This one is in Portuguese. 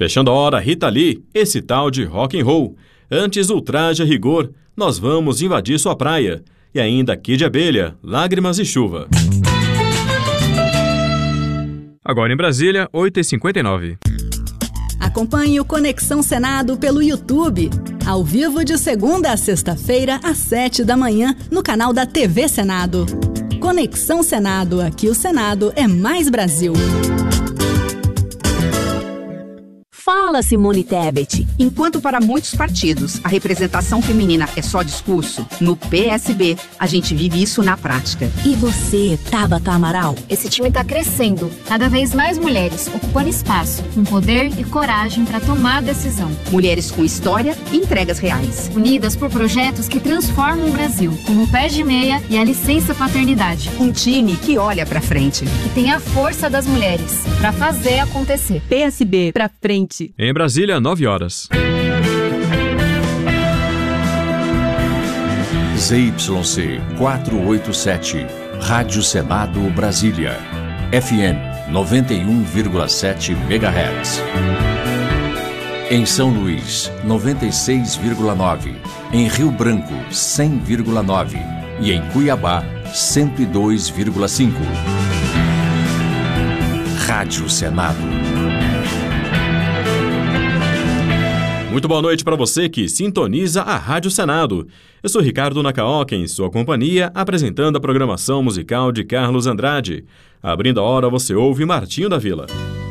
Fechando a hora, Rita Lee, esse tal de rock and roll. Antes, Ultraje a Rigor, Nós Vamos Invadir Sua Praia. E ainda Kid Abelha, Lágrimas e Chuva. Agora em Brasília, 8h59. Acompanhe o Conexão Senado pelo YouTube. Ao vivo de segunda a sexta-feira, às 7 da manhã, no canal da TV Senado. Conexão Senado, aqui o Senado é mais Brasil. Fala, Simone Tebet. Enquanto para muitos partidos a representação feminina é só discurso, no PSB a gente vive isso na prática. E você, Tabata Amaral? Esse time está crescendo. Cada vez mais mulheres ocupando espaço, com poder e coragem para tomar a decisão. Mulheres com história e entregas reais. Unidas por projetos que transformam o Brasil, como o Pé de Meia e a Licença Paternidade. Um time que olha para frente. Que tem a força das mulheres para fazer acontecer. PSB pra frente. Em Brasília, 9h. ZYC 487, Rádio Senado Brasília, FM 91,7 MHz. Em São Luís, 96,9. Em Rio Branco, 100,9. E em Cuiabá, 102,5. Rádio Senado. Muito boa noite para você que sintoniza a Rádio Senado. Eu sou Ricardo Nakaoka, em sua companhia, apresentando a programação musical de Carlos Andrade. Abrindo a hora, você ouve Martinho da Vila.